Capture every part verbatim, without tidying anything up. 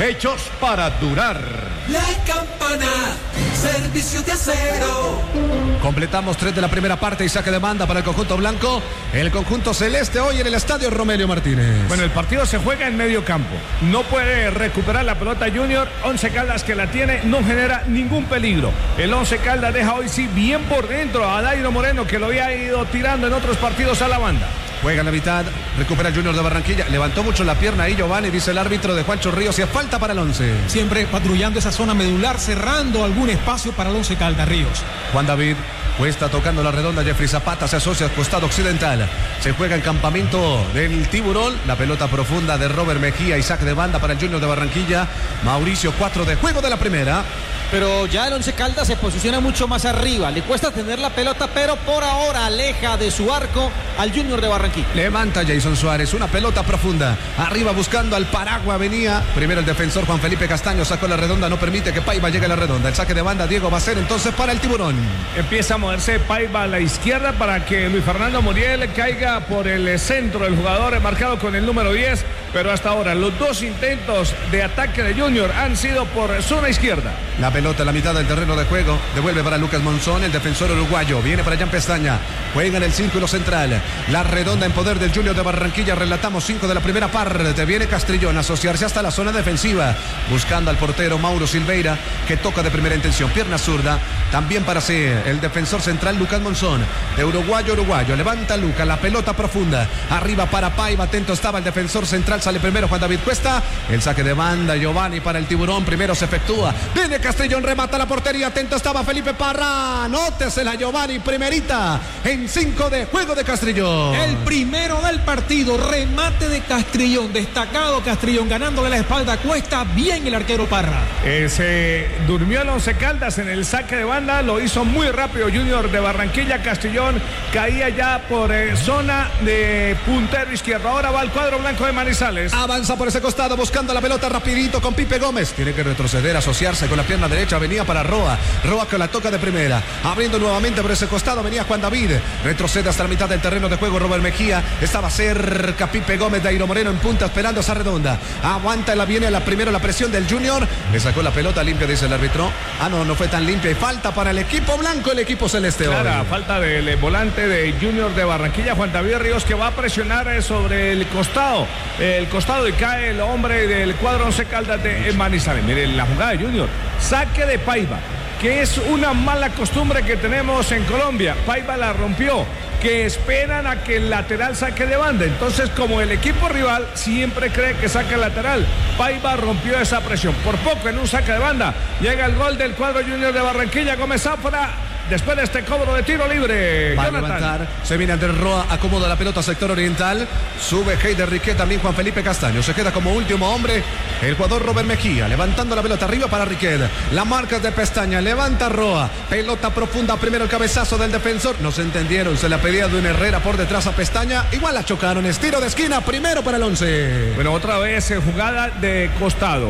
hechos para durar. La Campana, servicio de acero. Completamos tres de la primera parte y saque de banda para el conjunto blanco. El conjunto celeste hoy en el estadio Romelio Martínez. Bueno, el partido se juega en medio campo. No puede recuperar la pelota Junior. Once Caldas que la tiene no genera ningún peligro. El Once Caldas deja hoy sí bien por dentro a Dairo Moreno, que lo había ido tirando en otros partidos a la banda. Juega en la mitad, recupera el Junior de Barranquilla. Levantó mucho la pierna ahí Giovanni, dice el árbitro de Juancho Ríos, y es falta para el once. Siempre patrullando esa zona medular, cerrando algún espacio para el Once Caldas, Ríos. Juan David Cuesta tocando la redonda, Jeffrey Zapata se asocia al costado occidental. Se juega el campamento del Tiburón. La pelota profunda de Robert Mejía y saque de banda para el Junior de Barranquilla. Mauricio, cuatro de juego de la primera. Pero ya el Once Caldas se posiciona mucho más arriba. Le cuesta tener la pelota, pero por ahora aleja de su arco al Junior de Barranquilla. Levanta Jason Suárez, una pelota profunda. Arriba buscando al Paragua, venía. Primero el defensor Juan Felipe Castaño sacó la redonda, no permite que Paiva llegue a la redonda. El saque de banda, Diego va a ser entonces para el Tiburón. Empieza a moverse Paiva a la izquierda para que Luis Fernando Muriel caiga por el centro. El jugador marcado con el número diez. Pero hasta ahora los dos intentos de ataque de Junior han sido por zona izquierda. La pelota en la mitad del terreno de juego. Devuelve para Lucas Monzón, el defensor uruguayo. Viene para Jan Pestaña. Juega en el círculo central. La redonda en poder del Junior de Barranquilla. Relatamos cinco de la primera parte. Viene Castrillón a asociarse hasta la zona defensiva. Buscando al portero Mauro Silveira, que toca de primera intención. Pierna zurda. También para ser el defensor central Lucas Monzón. De uruguayo uruguayo. Levanta Lucas. La pelota profunda. Arriba para Paiva. Atento estaba el defensor central. Sale primero Juan David Cuesta. El saque de banda, Giovanni para el Tiburón. Primero se efectúa. Viene Castrillón, remata la portería. Atento estaba Felipe Parra. Nótesela Giovanni, primerita en cinco de juego de Castrillón. El primero del partido. Remate de Castrillón. Destacado Castrillón, ganándole la espalda a Cuesta. Bien el arquero Parra. Eh, se durmió el Once Caldas en el saque de banda. Lo hizo muy rápido Junior de Barranquilla. Castrillón caía ya por eh, zona de puntero izquierdo. Ahora va al cuadro blanco de Manizales. Avanza por ese costado buscando la pelota rapidito con Pipe Gómez. Tiene que retroceder, asociarse con la pierna derecha. Venía para Roa. Roa que la toca de primera. Abriendo nuevamente por ese costado venía Juan David. Retrocede hasta la mitad del terreno de juego Robert Mejía. Estaba cerca Pipe Gómez. Dairo Moreno en punta esperando esa redonda. Aguanta, la viene la primero la presión del Junior. Le sacó la pelota limpia, dice el árbitro. Ah, no, no fue tan limpia. Y falta para el equipo blanco, el equipo celeste. Clara, falta del volante de Junior de Barranquilla, Juan David Ríos, que va a presionar sobre el costado. El costado y cae el hombre del cuadro Once Caldas de Manizales. Miren la jugada de Junior. Saque de Paiva, que es una mala costumbre que tenemos en Colombia. Paiva la rompió, que esperan a que el lateral saque de banda. Entonces, como el equipo rival siempre cree que saca el lateral, Paiva rompió esa presión. Por poco en un saque de banda llega el gol del cuadro Junior de Barranquilla. Gómez Zafra. Después de este cobro de tiro libre, va Jonathan. a levantar, se viene Andrés Roa, acomoda la pelota sector oriental, sube Heider Riquet, también Juan Felipe Castaño, se queda como último hombre el jugador Robert Mejía, levantando la pelota arriba para Riquet, la marca de Pestaña, levanta Roa, pelota profunda, primero el cabezazo del defensor, no se entendieron, se la pedía de un Herrera por detrás a Pestaña, igual la chocaron, estiro de esquina, primero para el once. Bueno, otra vez eh, jugada de costado,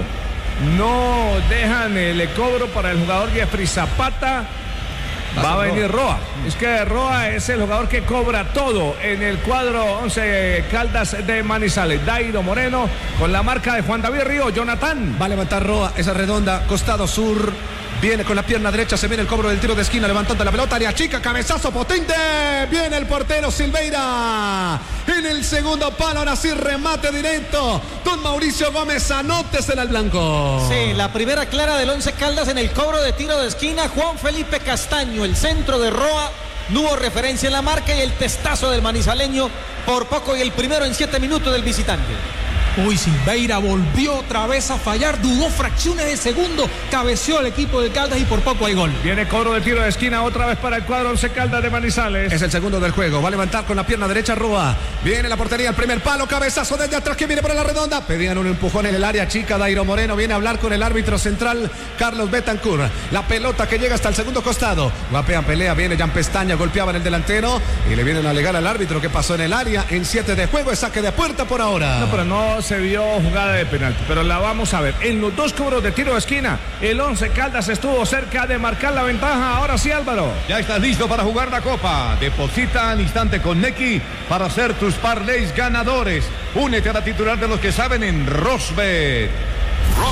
no dejan el cobro para el jugador Jeffrey Zapata. Va a venir Roa. Es que Roa es el jugador que cobra todo en el cuadro Once Caldas de Manizales. Dairo Moreno con la marca de Juan David Río. Jonathan. Va a levantar Roa, esa redonda, costado sur. Viene con la pierna derecha, se viene el cobro del tiro de esquina, levantando la pelota, área chica, cabezazo potente. Viene el portero Silveira. En el segundo palo, ahora sí remate directo. Don Mauricio Gómez, anótesela al blanco. Sí, la primera clara del Once Caldas en el cobro de tiro de esquina. Juan Felipe Castaño, el centro de Roa. No hubo referencia en la marca y el testazo del manizaleño por poco y el primero en siete minutos del visitante. Uy, Silveira volvió otra vez a fallar, dudó fracciones de segundo, cabeció el equipo de Caldas y por poco hay gol. Viene cobro de tiro de esquina otra vez para el cuadro Once Caldas de Manizales. Es el segundo del juego, va a levantar con la pierna derecha Roa. Viene la portería, el primer palo, cabezazo desde atrás que viene por la redonda. Pedían un empujón en el área chica, Dairo Moreno viene a hablar con el árbitro central, Carlos Betancourt. La pelota que llega hasta el segundo costado. Guapean, pelea, viene Jan Pestaña, golpeaba en el delantero y le vienen a alegar al árbitro que pasó en el área. En siete de juego es saque de puerta por ahora. No, pero no se vio jugada de penalti, pero la vamos a ver. En los dos cobros de tiro de esquina, el Once Caldas estuvo cerca de marcar la ventaja. Ahora sí, Álvaro. Ya estás listo para jugar la Copa. Deposita al instante con Nequi para hacer tus parlays ganadores. Únete a la titular de los que saben en Rosbet.